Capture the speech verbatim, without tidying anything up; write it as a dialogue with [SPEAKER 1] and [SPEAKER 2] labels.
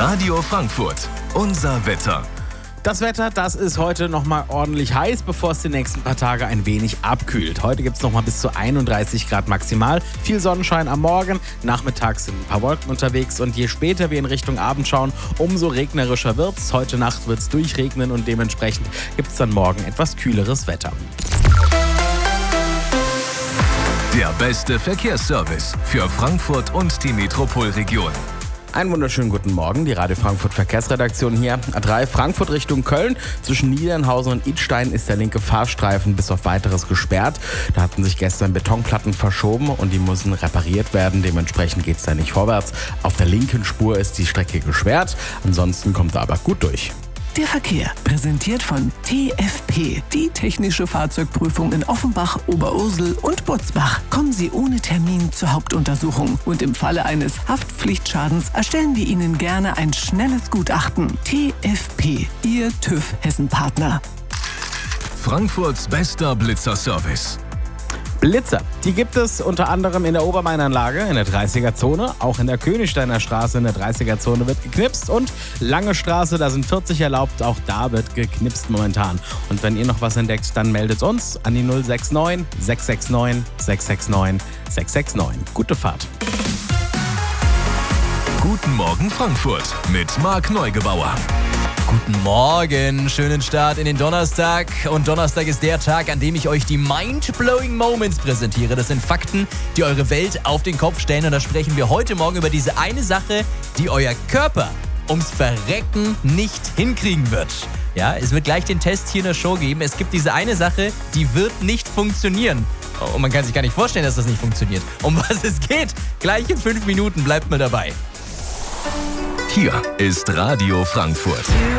[SPEAKER 1] Radio Frankfurt. Unser Wetter.
[SPEAKER 2] Das Wetter, das ist heute nochmal ordentlich heiß, bevor es die nächsten paar Tage ein wenig abkühlt. Heute gibt es nochmal bis zu einunddreißig Grad maximal. Viel Sonnenschein am Morgen. Nachmittags sind ein paar Wolken unterwegs. Und je später wir in Richtung Abend schauen, umso regnerischer wird es. Heute Nacht wird es durchregnen und dementsprechend gibt es dann morgen etwas kühleres Wetter.
[SPEAKER 1] Der beste Verkehrsservice für Frankfurt und die Metropolregion.
[SPEAKER 2] Einen wunderschönen guten Morgen, die Radio Frankfurt Verkehrsredaktion hier. A drei Frankfurt Richtung Köln. Zwischen Niedernhausen und Idstein ist der linke Fahrstreifen bis auf weiteres gesperrt. Da hatten sich gestern Betonplatten verschoben und die müssen repariert werden. Dementsprechend geht es da nicht vorwärts. Auf der linken Spur ist die Strecke gesperrt. Ansonsten kommt er aber gut durch.
[SPEAKER 3] Der Verkehr, präsentiert von T F P, die technische Fahrzeugprüfung in Offenbach, Oberursel und Butzbach. Kommen Sie ohne Termin zur Hauptuntersuchung und im Falle eines Haftpflichtschadens erstellen wir Ihnen gerne ein schnelles Gutachten. T F P, Ihr TÜV Hessen-Partner.
[SPEAKER 1] Frankfurts bester Blitzerservice.
[SPEAKER 2] Blitzer, die gibt es unter anderem in der Obermainanlage in der dreißiger-Zone. Auch in der Königsteiner Straße in der dreißiger-Zone wird geknipst. Und Lange Straße, da sind vierzig erlaubt, auch da wird geknipst momentan. Und wenn ihr noch was entdeckt, dann meldet uns an die null sechs neun, sechs sechs neun, sechs sechs neun, sechs sechs neun. Gute Fahrt.
[SPEAKER 1] Guten Morgen Frankfurt mit Marc Neugebauer.
[SPEAKER 4] Guten Morgen, schönen Start in den Donnerstag. Und Donnerstag ist der Tag, an dem ich euch die Mind-Blowing Moments präsentiere. Das sind Fakten, die eure Welt auf den Kopf stellen. Und da sprechen wir heute Morgen über diese eine Sache, die euer Körper ums Verrecken nicht hinkriegen wird. Ja, es wird gleich den Test hier in der Show geben. Es gibt diese eine Sache, die wird nicht funktionieren. Und man kann sich gar nicht vorstellen, dass das nicht funktioniert. Um was es geht, gleich in fünf Minuten. Bleibt mal dabei.
[SPEAKER 1] Hier ist Radio Frankfurt.